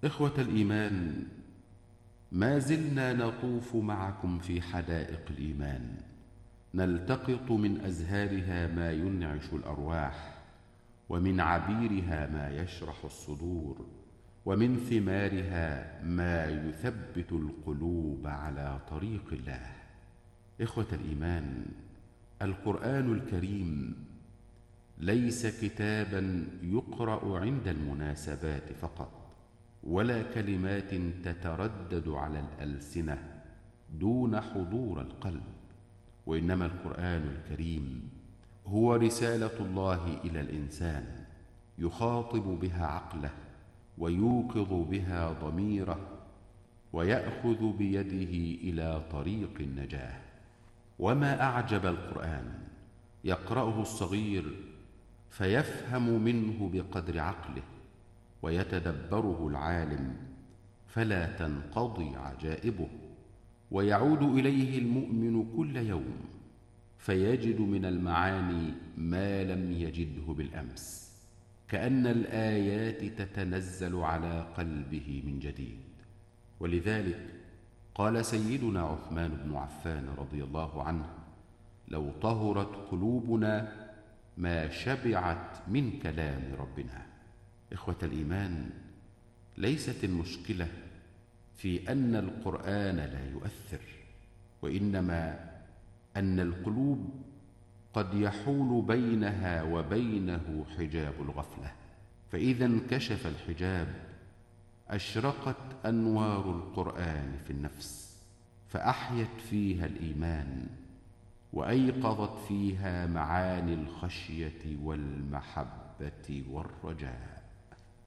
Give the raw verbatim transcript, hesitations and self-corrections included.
إخوة الإيمان، ما زلنا نطوف معكم في حدائق الإيمان، نلتقط من أزهارها ما ينعش الأرواح، ومن عبيرها ما يشرح الصدور، ومن ثمارها ما يثبت القلوب على طريق الله. إخوة الإيمان، القرآن الكريم ليس كتابا يقرأ عند المناسبات فقط، ولا كلمات تتردد على الألسنة دون حضور القلب، وإنما القرآن الكريم هو رسالة الله إلى الإنسان، يخاطب بها عقله، ويوقظ بها ضميره، ويأخذ بيده إلى طريق النجاة. وما أعجب القرآن، يقرأه الصغير فيفهم منه بقدر عقله، ويتدبره العالم فلا تنقضي عجائبه، ويعود إليه المؤمن كل يوم فيجد من المعاني ما لم يجده بالأمس، كأن الآيات تتنزل على قلبه من جديد. ولذلك قال سيدنا عثمان بن عفان رضي الله عنه: لو طهرت قلوبنا ما شبعت من كلام ربنا. إخوة الإيمان، ليست المشكلة في أن القرآن لا يؤثر، وإنما أن القلوب قد يحول بينها وبينه حجاب الغفلة، فإذا انكشف الحجاب أشرقت أنوار القرآن في النفس، فأحيت فيها الإيمان، وأيقظت فيها معاني الخشية والمحبة والرجاء.